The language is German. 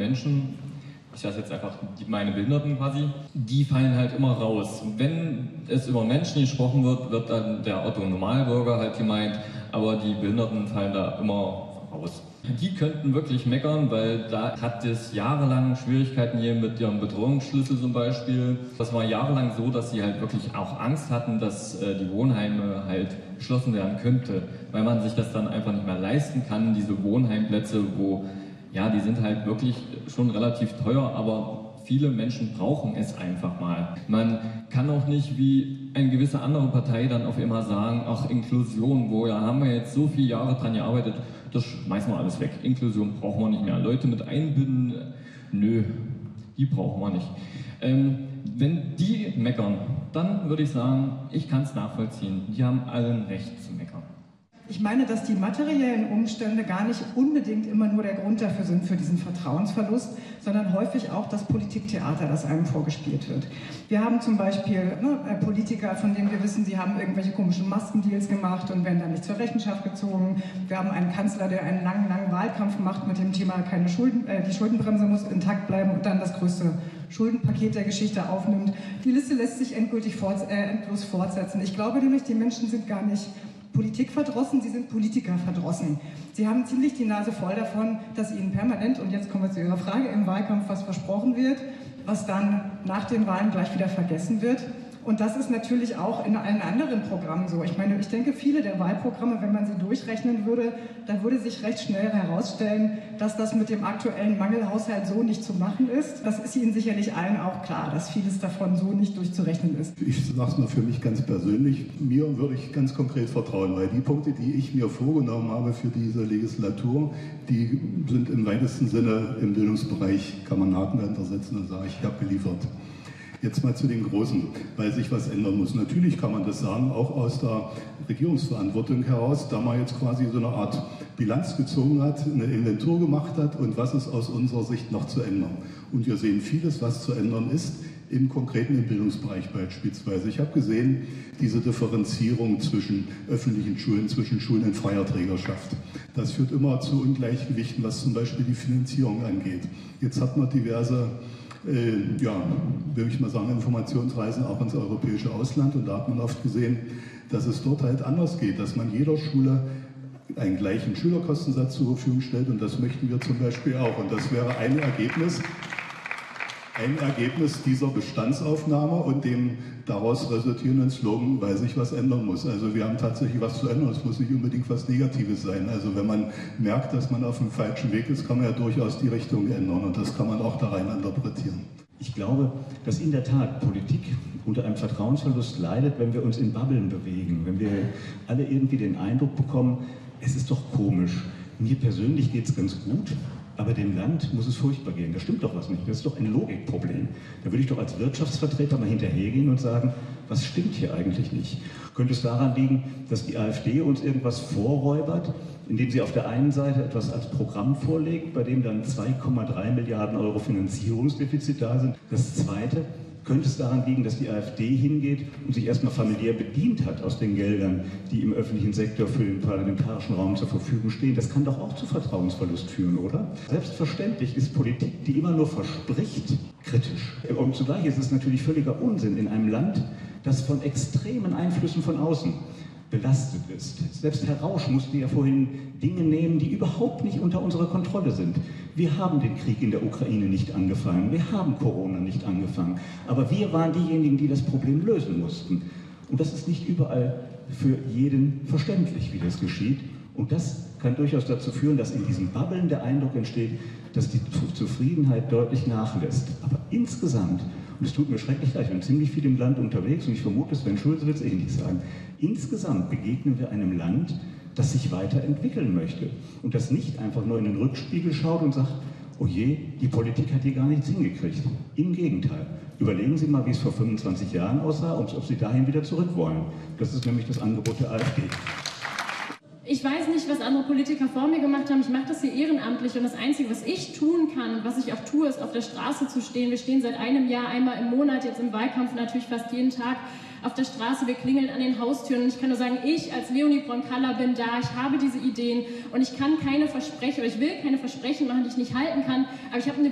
Menschen, ich sage jetzt einfach meine Behinderten quasi, die fallen halt immer raus. Wenn es über Menschen gesprochen wird, wird dann der Otto-Normalbürger halt gemeint, aber die Behinderten fallen da immer raus. Die könnten wirklich meckern, weil da hat es jahrelang Schwierigkeiten hier mit ihrem Bedrohungsschlüssel zum Beispiel. Das war jahrelang so, dass sie halt wirklich auch Angst hatten, dass die Wohnheime halt geschlossen werden könnte, weil man sich das dann einfach nicht mehr leisten kann, diese Wohnheimplätze, wo, ja, die sind halt wirklich schon relativ teuer, aber viele Menschen brauchen es einfach mal. Man kann auch nicht wie eine gewisse andere Partei dann auf immer sagen, ach, Inklusion, wo ja haben wir jetzt so viele Jahre dran gearbeitet, das schmeißen wir alles weg. Inklusion brauchen wir nicht mehr. Leute mit einbinden, nö, die brauchen wir nicht. Wenn die meckern, dann würde ich sagen, ich kann es nachvollziehen. Die haben allen Recht zu meckern. Ich meine, dass die materiellen Umstände gar nicht unbedingt immer nur der Grund dafür sind, für diesen Vertrauensverlust, sondern häufig auch das Politiktheater, das einem vorgespielt wird. Wir haben zum Beispiel Politiker, von denen wir wissen, sie haben irgendwelche komischen Maskendeals gemacht und werden dann nicht zur Rechenschaft gezogen. Wir haben einen Kanzler, der einen langen Wahlkampf macht mit dem Thema keine Schulden, die Schuldenbremse muss intakt bleiben und dann das größte Schuldenpaket der Geschichte aufnimmt. Die Liste lässt sich endlos fortsetzen. Ich glaube nämlich, die Menschen sind gar nicht politikverdrossen, sie sind Politikerverdrossen. Sie haben ziemlich die Nase voll davon, dass ihnen permanent, und jetzt kommen wir zu Ihrer Frage, im Wahlkampf was versprochen wird, was dann nach den Wahlen gleich wieder vergessen wird. Und das ist natürlich auch in allen anderen Programmen so. Ich meine, ich denke, viele der Wahlprogramme, wenn man sie durchrechnen würde, dann würde sich recht schnell herausstellen, dass das mit dem aktuellen Mangelhaushalt so nicht zu machen ist. Das ist Ihnen sicherlich allen auch klar, dass vieles davon so nicht durchzurechnen ist. Ich sage es mal für mich ganz persönlich, mir würde ich ganz konkret vertrauen, weil die Punkte, die ich mir vorgenommen habe für diese Legislatur, die sind im weitesten Sinne im Bildungsbereich, kann man Haken dahinter setzen und sagen, ich habe geliefert. Jetzt mal zu den Großen, weil sich was ändern muss. Natürlich kann man das sagen, auch aus der Regierungsverantwortung heraus, da man jetzt quasi so eine Art Bilanz gezogen hat, eine Inventur gemacht hat und was ist aus unserer Sicht noch zu ändern. Und wir sehen vieles, was zu ändern ist, im konkreten im Bildungsbereich beispielsweise. Ich habe gesehen, diese Differenzierung zwischen öffentlichen Schulen, zwischen Schulen in freier Trägerschaft. Das führt immer zu Ungleichgewichten, was zum Beispiel die Finanzierung angeht. Jetzt hat man diverse würde ich mal sagen, Informationsreisen auch ins europäische Ausland. Und da hat man oft gesehen, dass es dort halt anders geht, dass man jeder Schule einen gleichen Schülerkostensatz zur Verfügung stellt. Und das möchten wir zum Beispiel auch. Und das wäre ein Ergebnis dieser Bestandsaufnahme und dem daraus resultierenden Slogan, weil sich was ändern muss. Also wir haben tatsächlich was zu ändern, es muss nicht unbedingt was Negatives sein. Also wenn man merkt, dass man auf dem falschen Weg ist, kann man ja durchaus die Richtung ändern und das kann man auch da rein interpretieren. Ich glaube, dass in der Tat Politik unter einem Vertrauensverlust leidet, wenn wir uns in Bubbeln bewegen, wenn wir alle irgendwie den Eindruck bekommen, es ist doch komisch. Mir persönlich geht es ganz gut, aber dem Land muss es furchtbar gehen. Da stimmt doch was nicht. Das ist doch ein Logikproblem. Da würde ich doch als Wirtschaftsvertreter mal hinterhergehen und sagen, was stimmt hier eigentlich nicht? Könnte es daran liegen, dass die AfD uns irgendwas vorräubert, indem sie auf der einen Seite etwas als Programm vorlegt, bei dem dann 2,3 Milliarden Euro Finanzierungsdefizit da sind? Das Zweite, könnte es daran liegen, dass die AfD hingeht und sich erstmal familiär bedient hat aus den Geldern, die im öffentlichen Sektor für den parlamentarischen Raum zur Verfügung stehen? Das kann doch auch zu Vertrauensverlust führen, oder? Selbstverständlich ist Politik, die immer nur verspricht, kritisch. Und zugleich ist es natürlich völliger Unsinn in einem Land, das von extremen Einflüssen von außen belastet ist. Selbst Herr Rausch musste ja vorhin Dinge nehmen, die überhaupt nicht unter unserer Kontrolle sind. Wir haben den Krieg in der Ukraine nicht angefangen, wir haben Corona nicht angefangen, aber wir waren diejenigen, die das Problem lösen mussten. Und das ist nicht überall für jeden verständlich, wie das geschieht. Und das kann durchaus dazu führen, dass in diesen Bubbeln der Eindruck entsteht, dass die Zufriedenheit deutlich nachlässt. Aber insgesamt, und es tut mir schrecklich leid, ich bin ziemlich viel im Land unterwegs und ich vermute, Sven Schulze wird es ähnlich sagen, insgesamt begegnen wir einem Land, das sich weiterentwickeln möchte und das nicht einfach nur in den Rückspiegel schaut und sagt, oh je, die Politik hat hier gar nichts hingekriegt. Im Gegenteil. Überlegen Sie mal, wie es vor 25 Jahren aussah und ob Sie dahin wieder zurück wollen. Das ist nämlich das Angebot der AfD. Ich weiß nicht, was andere Politiker vor mir gemacht haben. Ich mache das hier ehrenamtlich und das Einzige, was ich tun kann und was ich auch tue, ist auf der Straße zu stehen. Wir stehen seit einem Jahr einmal im Monat, jetzt im Wahlkampf natürlich fast jeden Tag auf der Straße. Wir klingeln an den Haustüren und ich kann nur sagen, ich als Leonie Bronkalla bin da, ich habe diese Ideen und ich kann keine Versprechen oder ich will keine Versprechen machen, die ich nicht halten kann, aber ich habe eine